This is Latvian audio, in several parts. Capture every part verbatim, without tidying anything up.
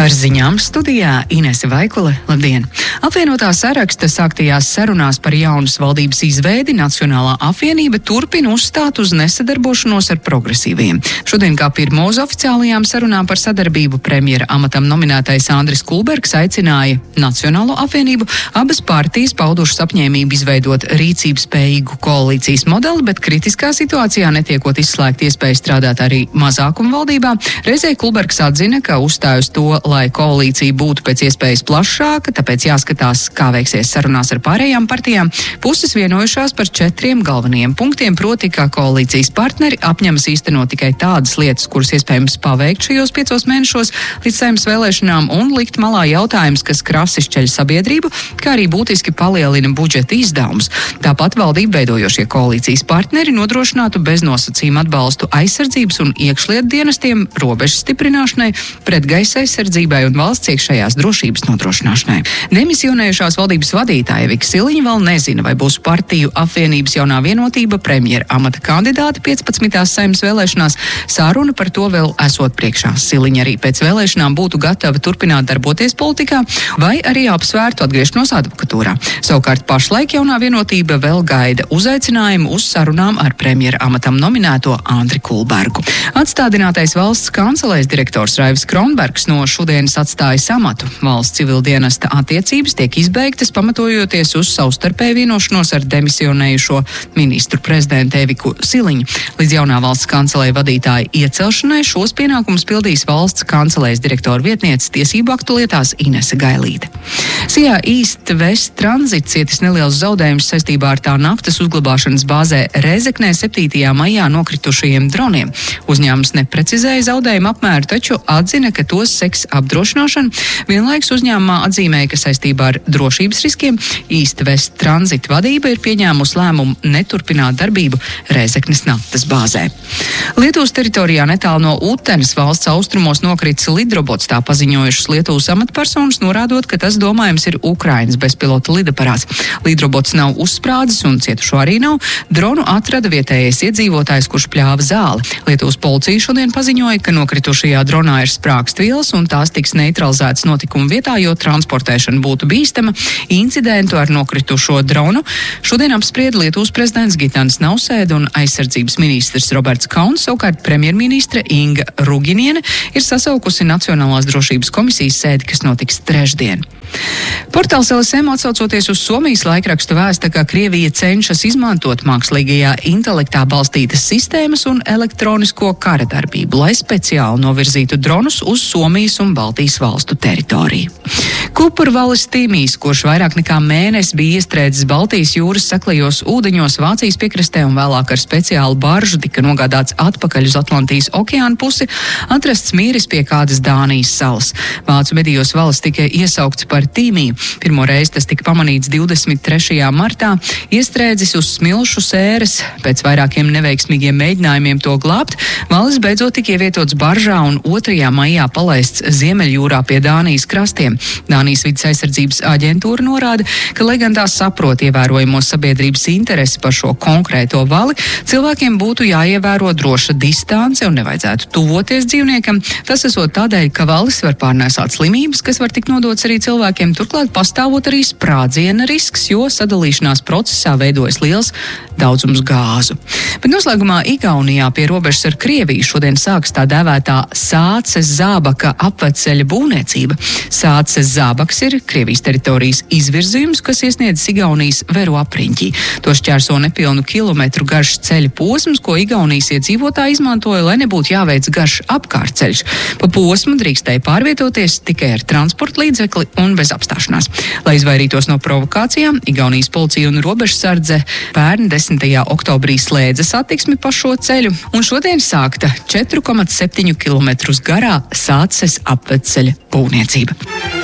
Ar ziņām studijā Inese Vaikule. Labdien! Apvienotā saraksta sāktajās sarunās par jaunas valdības izveidi Nacionālā apvienība turpina uzstāt uz nesadarbošanos ar progresīviem. Šodien kā pirmo uz oficiālajām sarunām par sadarbību premjera amatam nominētais Andris Kulbergs aicināja Nacionālo apvienību. Abas partijas paudušas apņēmību izveidot rīcības spējīgu koalīcijas modeli, bet kritiskā situācijā netiekot izslēgt iespēju strādāt arī mazākuma valdībā. Reizē Kulbergs atzina, ka uzstāj uz to, lai koalīcija būtu pēc iespējas plašāka, tāpēc jāskatās, kā veiksies sarunās ar pārējām partijām. Puses vienojušās par četriem galvenajiem punktiem, proti, ka koalīcijas partneri apņemas īstenot tikai tādas lietas, kuras iespējams paveikt šajos piecos mēnešos līdz Saeimas vēlēšanām, un likt malā jautājums, kas krasi šķeļ sabiedrību, kā arī būtiski palielina budžeta izdevumus. Tāpat valdību veidojošie koalīcijas partneri nodrošinātu beznosacījumu atbalstu aizsardzības un iekšlietu dienestiem, robežas stiprināšanai, pretgaisa aizsardzībai un valsts iekšējās drošības nodrošināšanai. Demisionējušās valdības vadītāja Vika Siliņa vēl nezina, vai būs partiju apvienības jaunā vienotība premjera amata kandidāti piecpadsmitās Saeimas vēlēšanās. Sāruna par to vēl esot priekšā. Siliņa arī pēc vēlēšanām būtu gatava turpināt darboties politikā, vai arī apsvērtu atgriešanos advokatūrā. Savukārt pašlaik jaunā vienotība vēl gaida uzaicinājumu uz sarunām ar premjera amatam nominēto Andri Kulbergu. Atstādinātais valsts kancelēs direktors Raivis Kronbergs no šodienas atstājas amatu. Valsts civildienesta attiecības tiek izbeigtas, pamatojoties uz savstarpēju vienošanos ar demisionējušo ministru prezidentu Viku Siliņu. Līdz jaunā valsts kancelēja vadītāja iecelšanai šos pienākumus pildīs valsts kancelējas direktora vietniece tiesību aktu lietās Inese Gailīte. Sijā East West Transit cietis neliels zaudējums saistībā ar tā naftas uzglabāšanas bāzē Rēzeknē septītajā maijā nokritušajiem droniem. Uzņēmums neprecizēja zaudējumu apmēru, taču atzina, ka tos seks apdrošināšana. Vienlaikus uzņēmumā atzīmēja, ka saistībā ar drošības riskiem East West Transit vadība ir pieņēmusi lēmumu neturpināt darbību Rēzeknes naftas bāzē. Lietuvas teritorijā netālu no Utenes valsts austrumos nokritis lidrobots, tā paziņojušas Lietuvas amatpersonas, norādot, ka tas domājams ir Ukrainas bezpilota lidaparāts. Lidrobots nav uzsprādzis un cietušo arī nav. Dronu atrada vietējais iedzīvotājs, kurš pļāva zāli. Lietuvas policija šodien paziņoja, ka nokritušajā dronā ir sprākstvielas un tās tiks neutralizētas notikuma vietā, jo transportēšana būtu bīstama. Incidentu ar nokritušo dronu šodien apsprieda Lietuvas prezidents Gitanas Nausēda un aizsardzības ministrs Roberts Kauns. Savukārt premjerministre Inga Ruginiene ir sasaukusi Nacionālās drošības komisijas sēdi, kas notiks trešdien. Portāls L S M atsaucoties uz Somijas laikrakstu vēsta, ka Krievija cenšas izmantot mākslīgajā intelektā balstītas sistēmas un elektronisko kara darbību, lai speciāli novirzītu dronus uz Somijas un Baltijas valstu teritoriju. Kupurvalis Tīmijs, kurš vairāk nekā mēnesi bija iestrēdzis Baltijas jūras saklajos ūdeņos Vācijas piekrastē un vēlāk ar speciālu baržu tika nogādāts atpakaļ uz Atlantijas okeāna pusi, atrasts miris pie kādas Dānijas salas. Vācu medijos valis tika iesaukts par Tīmiju. Pirmo reizi tas tika pamanīts divdesmit trešajā martā, iestrēdzis uz smilšu sēras. Pēc vairākiem neveiksmīgiem mēģinājumiem to glābt, valis beidzot tika ievietots baržā un otrajā maijā palaists Ziemeļjūrā pie Dānijas krastiem. Dānijas vides aizsardzības aģentūra norāda, ka, lai gan tās saprot ievērojamo sabiedrības interesi par šo konkrēto vali, cilvēkiem būtu jāievēro droša distance un nevajadzētu tuvoties dzīvniekam. Tas esot tādēļ, ka valis var pārnēsāt slimības, kas var tikt nodots arī cilvēkiem, turklāt pastāvot arī sprādziena risks, jo sadalīšanās procesā veidojas liels daudzums gāzu. Bet noslēgumā Igaunijā pie robežas ar Krieviju šodien sāks tā dēvētā Sāces Zābaka apveceļa būvniecība. Sāces Zābaks ir Krievijas teritorijas izvirzījums, kas iesniedz Igaunijas Veru apriņķī. To šķērso nepilnu kilometru garš ceļa posms, ko Igaunijas iedzīvotāji izmantoja, lai nebūtu jāveic garš apkārtceļš. Pa posmu drīkstēja pārvietoties tikai ar transporta līdzekli un bez apstāšanās. Lai izvairītos no provokācijām, Igaunijas policija un robežsardze pērn desmitajā oktobrī slēdza satiksmi pa šo ceļu, un šodien sākta četri komats septiņi kilometri garā Sāces apveceļa būvniecība.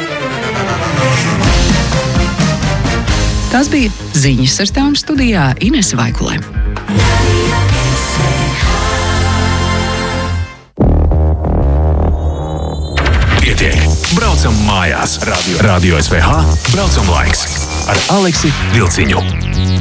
Tās bija ziņas ar tām studijā Inese Vaikulē. Pietiek, braucam mājās. Radio, Radio S V H, braucam laiks ar Aleksi Vilciņu.